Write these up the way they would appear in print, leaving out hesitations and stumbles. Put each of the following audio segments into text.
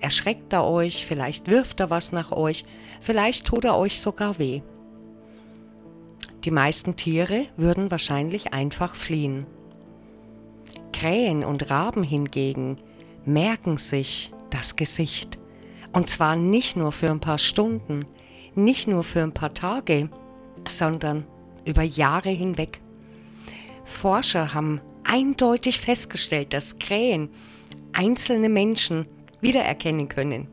erschreckt er euch, vielleicht wirft er was nach euch, vielleicht tut er euch sogar weh. Die meisten Tiere würden wahrscheinlich einfach fliehen. Krähen und Raben hingegen merken sich das Gesicht. Und zwar nicht nur für ein paar Stunden, nicht nur für ein paar Tage, sondern über Jahre hinweg. Forscher haben eindeutig festgestellt, dass Krähen einzelne Menschen wiedererkennen können.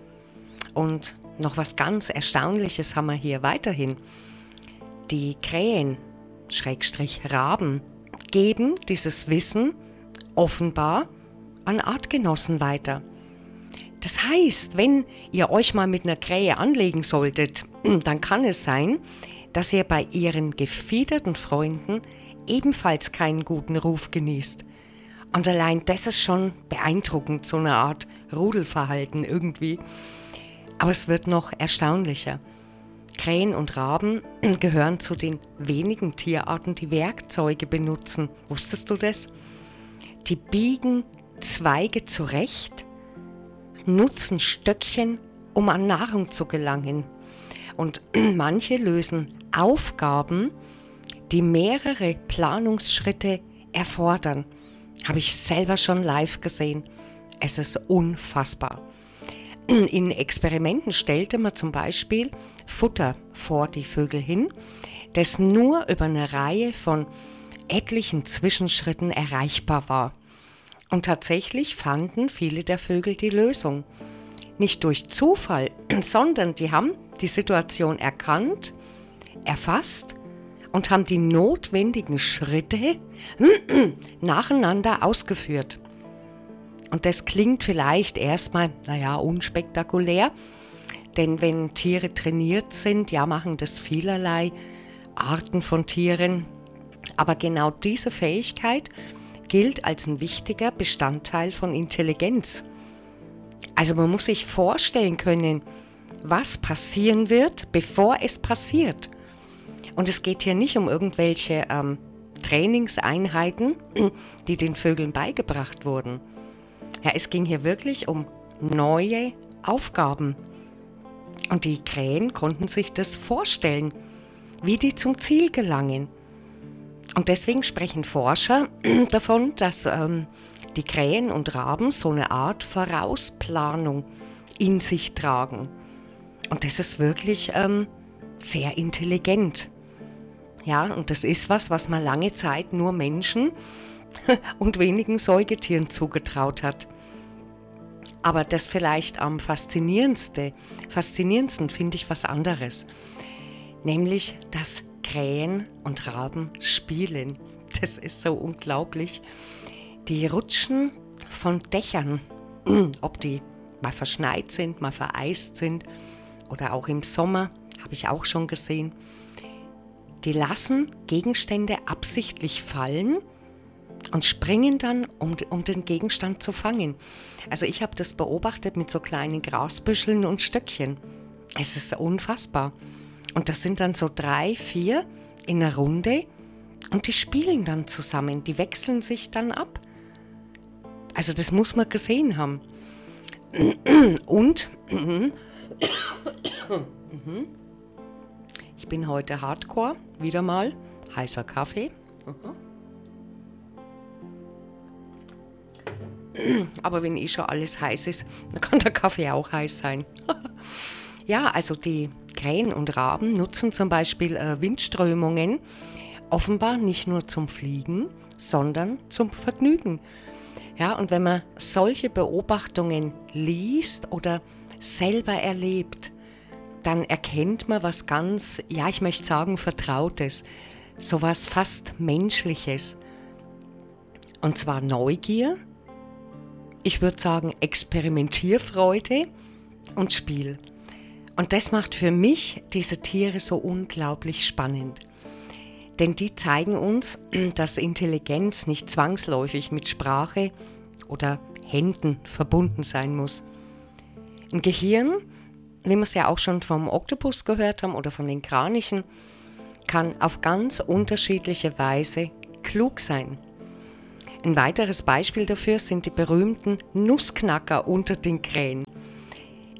Und noch was ganz Erstaunliches haben wir hier weiterhin. Die Krähen, Raben, geben dieses Wissen offenbar an Artgenossen weiter. Das heißt, wenn ihr euch mal mit einer Krähe anlegen solltet, dann kann es sein, dass ihr bei ihren gefiederten Freunden ebenfalls keinen guten Ruf genießt. Und allein das ist schon beeindruckend, so eine Art Rudelverhalten irgendwie. Aber es wird noch erstaunlicher. Krähen und Raben gehören zu den wenigen Tierarten, die Werkzeuge benutzen. Wusstest du das? Die biegen Zweige zurecht, nutzen Stöckchen, um an Nahrung zu gelangen. Und manche lösen Aufgaben, die mehrere Planungsschritte erfordern. Habe ich selber schon live gesehen. Es ist unfassbar. In Experimenten stellte man zum Beispiel Futter vor die Vögel hin, das nur über eine Reihe von etlichen Zwischenschritten erreichbar war. Und tatsächlich fanden viele der Vögel die Lösung. Nicht durch Zufall, sondern die haben die Situation erkannt, erfasst und haben die notwendigen Schritte nacheinander ausgeführt. Und das klingt vielleicht erstmal, unspektakulär, denn wenn Tiere trainiert sind, machen das vielerlei Arten von Tieren. Aber genau diese Fähigkeit gilt als ein wichtiger Bestandteil von Intelligenz. Also man muss sich vorstellen können, was passieren wird, bevor es passiert. Und es geht hier nicht um irgendwelche Trainingseinheiten, die den Vögeln beigebracht wurden. Ja, es ging hier wirklich um neue Aufgaben. Und die Krähen konnten sich das vorstellen, wie die zum Ziel gelangen. Und deswegen sprechen Forscher davon, dass die Krähen und Raben so eine Art Vorausplanung in sich tragen. Und das ist wirklich sehr intelligent. Ja, und das ist was man lange Zeit nur Menschen und wenigen Säugetieren zugetraut hat. Aber das vielleicht am faszinierendsten finde ich was anderes. Nämlich, dass Krähen und Raben spielen. Das ist so unglaublich. Die rutschen von Dächern, ob die mal verschneit sind, mal vereist sind oder auch im Sommer, habe ich auch schon gesehen. Die lassen Gegenstände absichtlich fallen und springen dann, um den Gegenstand zu fangen. Also ich habe das beobachtet mit so kleinen Grasbüscheln und Stöckchen. Es ist unfassbar. Und das sind dann so 3, 4 in einer Runde und die spielen dann zusammen. Die wechseln sich dann ab. Also das muss man gesehen haben. Und ich bin heute Hardcore, wieder mal heißer Kaffee. Aber wenn schon alles heiß ist, dann kann der Kaffee auch heiß sein. Ja, also die Krähen und Raben nutzen zum Beispiel Windströmungen offenbar nicht nur zum Fliegen, sondern zum Vergnügen. Ja, und wenn man solche Beobachtungen liest oder selber erlebt, dann erkennt man was ganz, ich möchte sagen, Vertrautes, sowas fast Menschliches. Und zwar Neugier, ich würde sagen Experimentierfreude und Spiel. Und das macht für mich diese Tiere so unglaublich spannend. Denn die zeigen uns, dass Intelligenz nicht zwangsläufig mit Sprache oder Händen verbunden sein muss. Ein Gehirn, wie wir es ja auch schon vom Oktopus gehört haben oder von den Kranichen, kann auf ganz unterschiedliche Weise klug sein. Ein weiteres Beispiel dafür sind die berühmten Nussknacker unter den Krähen.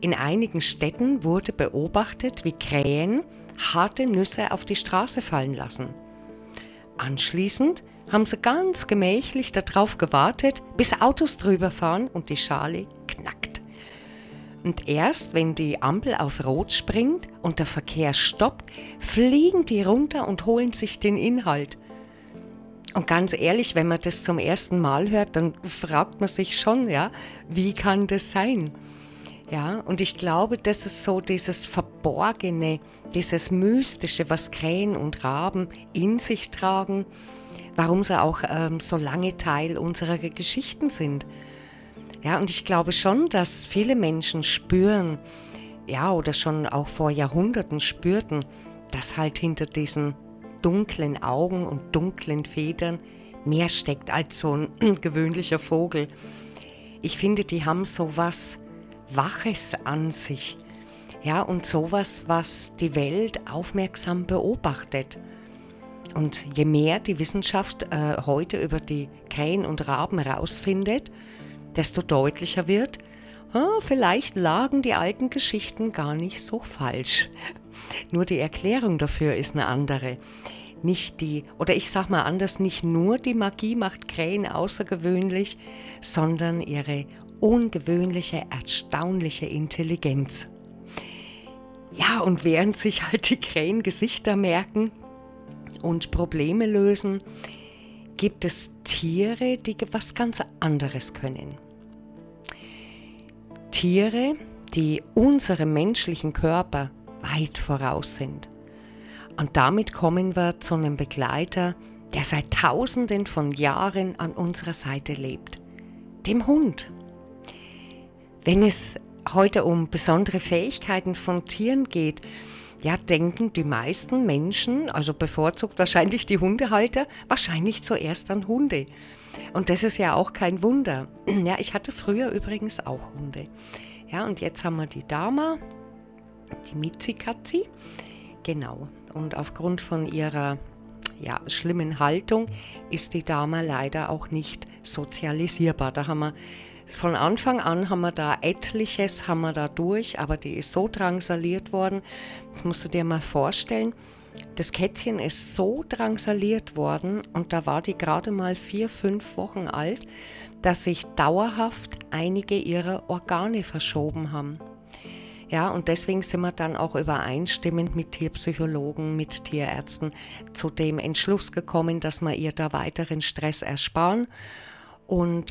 In einigen Städten wurde beobachtet, wie Krähen harte Nüsse auf die Straße fallen lassen. Anschließend haben sie ganz gemächlich darauf gewartet, bis Autos drüber fahren und die Schale knackt. Und erst wenn die Ampel auf Rot springt und der Verkehr stoppt, fliegen die runter und holen sich den Inhalt. Und ganz ehrlich, wenn man das zum ersten Mal hört, dann fragt man sich schon, ja, wie kann das sein? Ja, und ich glaube, das ist so dieses Verborgene, dieses Mystische, was Krähen und Raben in sich tragen, warum sie auch so lange Teil unserer Geschichten sind. Ja, und ich glaube schon, dass viele Menschen spüren, ja, oder schon auch vor Jahrhunderten spürten, dass halt hinter diesen dunklen Augen und dunklen Federn mehr steckt als so ein gewöhnlicher Vogel. Ich finde, die haben so was Waches an sich, ja, und sowas, was die Welt aufmerksam beobachtet. Und je mehr die Wissenschaft heute über die Krähen und Raben herausfindet, desto deutlicher wird, vielleicht lagen die alten Geschichten gar nicht so falsch. Nur die Erklärung dafür ist eine andere. Nicht nur die Magie macht Krähen außergewöhnlich, sondern ihre ungewöhnliche, erstaunliche Intelligenz. Ja, und während sich halt die Krähen Gesichter merken und Probleme lösen, gibt es Tiere, die was ganz anderes können. Tiere, die unserem menschlichen Körper weit voraus sind. Und damit kommen wir zu einem Begleiter, der seit Tausenden von Jahren an unserer Seite lebt, dem Hund. Wenn es heute um besondere Fähigkeiten von Tieren geht, ja, denken die meisten Menschen, also bevorzugt wahrscheinlich die Hundehalter, wahrscheinlich zuerst an Hunde. Und das ist ja auch kein Wunder. Ja, ich hatte früher übrigens auch Hunde. Ja, und jetzt haben wir die Dama, die Mizi-Katzi. Genau. Und aufgrund von ihrer schlimmen Haltung ist die Dama leider auch nicht sozialisierbar. Von Anfang an haben wir da etliches durch, aber die ist so drangsaliert worden. Das musst du dir mal vorstellen. Das Kätzchen ist so drangsaliert worden und da war die gerade mal 4-5 Wochen alt, dass sich dauerhaft einige ihrer Organe verschoben haben. Ja, und deswegen sind wir dann auch übereinstimmend mit Tierpsychologen, mit Tierärzten zu dem Entschluss gekommen, dass wir ihr da weiteren Stress ersparen und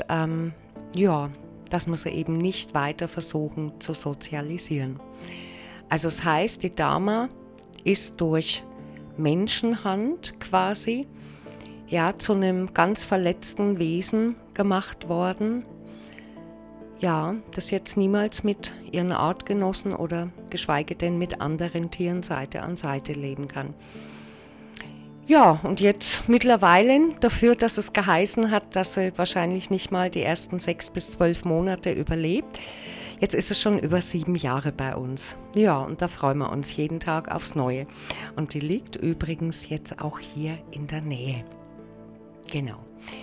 dass wir sie eben nicht weiter versuchen zu sozialisieren. Also das heißt, die Dama ist durch Menschenhand quasi zu einem ganz verletzten Wesen gemacht worden, ja, das jetzt niemals mit ihren Artgenossen oder geschweige denn mit anderen Tieren Seite an Seite leben kann. Ja, und jetzt mittlerweile dafür, dass es geheißen hat, dass sie wahrscheinlich nicht mal die ersten 6 bis 12 Monate überlebt. Jetzt ist es schon über 7 Jahre bei uns. Ja, und da freuen wir uns jeden Tag aufs Neue. Und die liegt übrigens jetzt auch hier in der Nähe. Genau.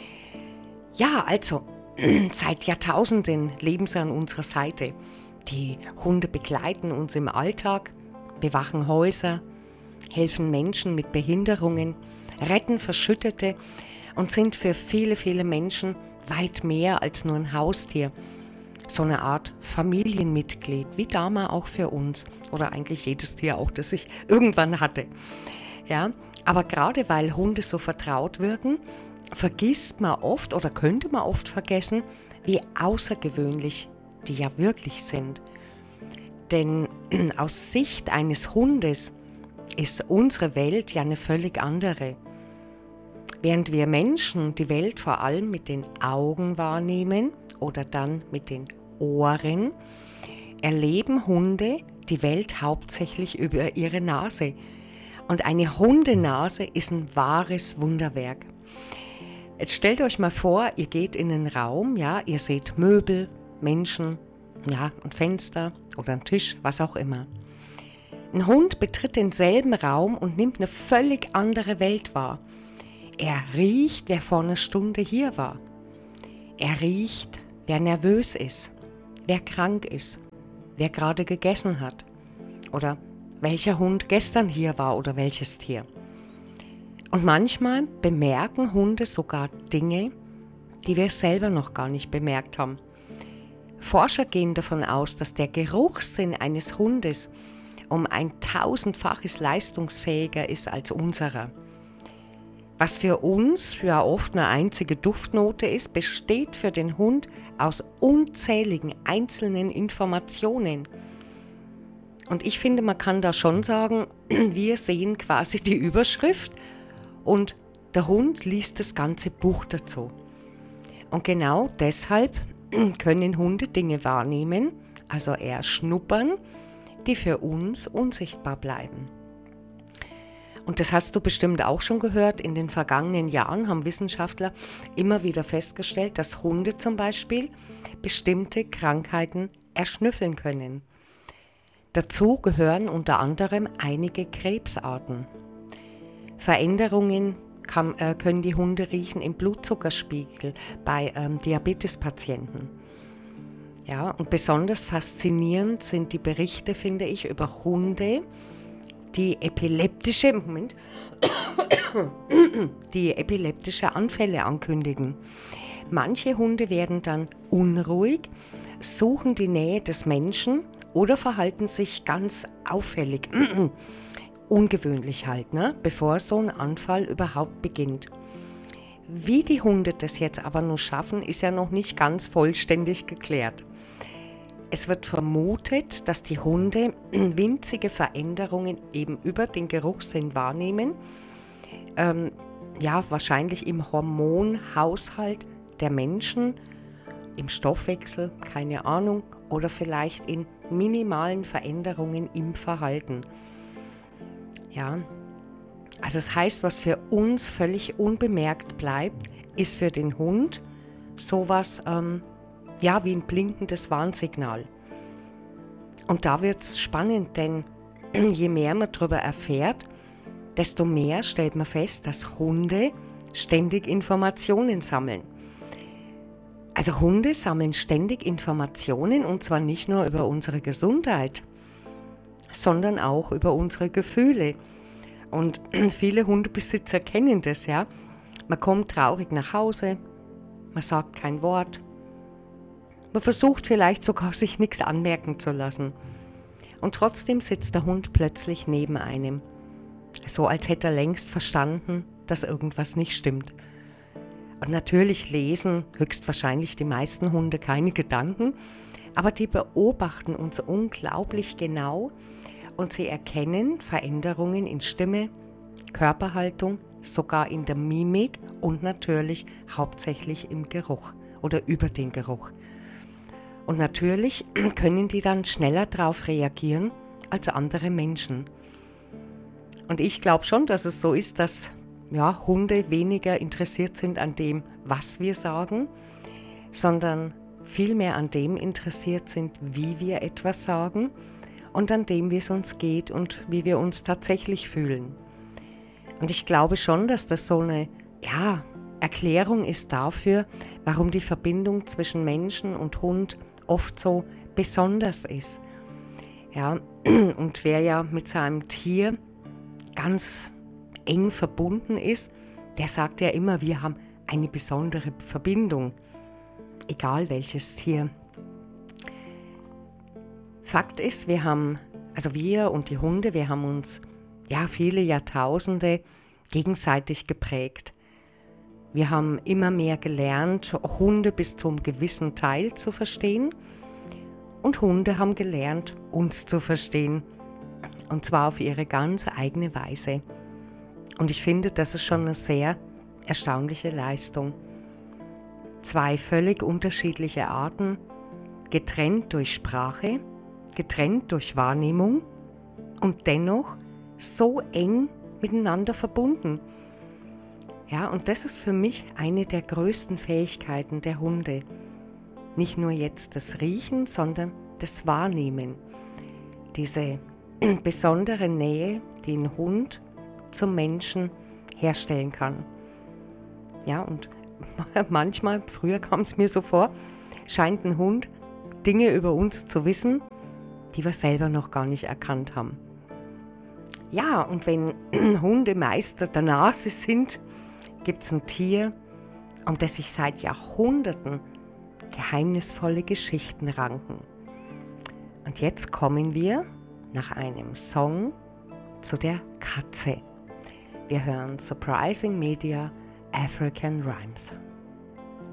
Ja, also, seit Jahrtausenden leben sie an unserer Seite. Die Hunde begleiten uns im Alltag, bewachen Häuser, helfen Menschen mit Behinderungen, retten Verschüttete und sind für viele, viele Menschen weit mehr als nur ein Haustier. So eine Art Familienmitglied, wie Dama auch für uns oder eigentlich jedes Tier auch, das ich irgendwann hatte. Ja, aber gerade weil Hunde so vertraut wirken, vergisst man oft oder könnte man oft vergessen, wie außergewöhnlich die ja wirklich sind. Denn aus Sicht eines Hundes ist unsere Welt ja eine völlig andere. Während wir Menschen die Welt vor allem mit den Augen wahrnehmen oder dann mit den Ohren, erleben Hunde die Welt hauptsächlich über ihre Nase. Und eine Hundenase ist ein wahres Wunderwerk. Jetzt stellt euch mal vor, ihr geht in einen Raum, ja, ihr seht Möbel, Menschen, ja, ein Fenster oder ein Tisch, was auch immer. Ein Hund betritt denselben Raum und nimmt eine völlig andere Welt wahr. Er riecht, wer vor einer Stunde hier war. Er riecht, wer nervös ist, wer krank ist, wer gerade gegessen hat oder welcher Hund gestern hier war oder welches Tier. Und manchmal bemerken Hunde sogar Dinge, die wir selber noch gar nicht bemerkt haben. Forscher gehen davon aus, dass der Geruchssinn eines Hundes um ein 1000-faches leistungsfähiger ist als unserer. Was für uns ja oft eine einzige Duftnote ist, besteht für den Hund aus unzähligen einzelnen Informationen. Und ich finde, man kann da schon sagen, wir sehen quasi die Überschrift und der Hund liest das ganze Buch dazu. Und genau deshalb können Hunde Dinge wahrnehmen, also eher schnuppern, die für uns unsichtbar bleiben. Und das hast du bestimmt auch schon gehört, in den vergangenen Jahren haben Wissenschaftler immer wieder festgestellt, dass Hunde zum Beispiel bestimmte Krankheiten erschnüffeln können. Dazu gehören unter anderem einige Krebsarten. Veränderungen können die Hunde riechen im Blutzuckerspiegel bei Diabetespatienten. Ja, und besonders faszinierend sind die Berichte, finde ich, über Hunde, die epileptische Anfälle ankündigen. Manche Hunde werden dann unruhig, suchen die Nähe des Menschen oder verhalten sich ganz auffällig, ungewöhnlich halt, ne? Bevor so ein Anfall überhaupt beginnt. Wie die Hunde das jetzt aber nur schaffen, ist ja noch nicht ganz vollständig geklärt. Es wird vermutet, dass die Hunde winzige Veränderungen eben über den Geruchssinn wahrnehmen, wahrscheinlich im Hormonhaushalt der Menschen, im Stoffwechsel, keine Ahnung, oder vielleicht in minimalen Veränderungen im Verhalten. Ja, also das heißt, was für uns völlig unbemerkt bleibt, ist für den Hund sowas wie ein blinkendes Warnsignal. Und da wird es spannend, denn je mehr man darüber erfährt, desto mehr stellt man fest, dass Hunde ständig Informationen sammeln. Also Hunde sammeln ständig Informationen und zwar nicht nur über unsere Gesundheit, sondern auch über unsere Gefühle. Und viele Hundebesitzer kennen das, ja. Man kommt traurig nach Hause, man sagt kein Wort, man versucht vielleicht sogar, sich nichts anmerken zu lassen. Und trotzdem sitzt der Hund plötzlich neben einem. So als hätte er längst verstanden, dass irgendwas nicht stimmt. Und natürlich lesen höchstwahrscheinlich die meisten Hunde keine Gedanken, aber die beobachten uns unglaublich genau und sie erkennen Veränderungen in Stimme, Körperhaltung, sogar in der Mimik und natürlich hauptsächlich im Geruch oder über den Geruch. Und natürlich können die dann schneller darauf reagieren als andere Menschen. Und ich glaube schon, dass es so ist, dass Hunde weniger interessiert sind an dem, was wir sagen, sondern vielmehr an dem interessiert sind, wie wir etwas sagen und an dem, wie es uns geht und wie wir uns tatsächlich fühlen. Und ich glaube schon, dass das so eine Erklärung ist dafür, warum die Verbindung zwischen Menschen und Hund oft so besonders ist. Ja, und wer ja mit seinem Tier ganz eng verbunden ist, der sagt ja immer, wir haben eine besondere Verbindung, egal welches Tier. Fakt ist, wir und die Hunde, wir haben uns viele Jahrtausende gegenseitig geprägt. Wir haben immer mehr gelernt, Hunde bis zum gewissen Teil zu verstehen und Hunde haben gelernt, uns zu verstehen und zwar auf ihre ganz eigene Weise. Und ich finde, das ist schon eine sehr erstaunliche Leistung. 2 völlig unterschiedliche Arten, getrennt durch Sprache, getrennt durch Wahrnehmung und dennoch so eng miteinander verbunden. Ja, und das ist für mich eine der größten Fähigkeiten der Hunde. Nicht nur jetzt das Riechen, sondern das Wahrnehmen. Diese besondere Nähe, die ein Hund zum Menschen herstellen kann. Ja, und früher kam es mir so vor, scheint ein Hund Dinge über uns zu wissen, die wir selber noch gar nicht erkannt haben. Ja, und wenn Hunde Meister der Nase sind, gibt es ein Tier, um das sich seit Jahrhunderten geheimnisvolle Geschichten ranken. Und jetzt kommen wir nach einem Song zu der Katze. Wir hören Surprising Media African Rhymes.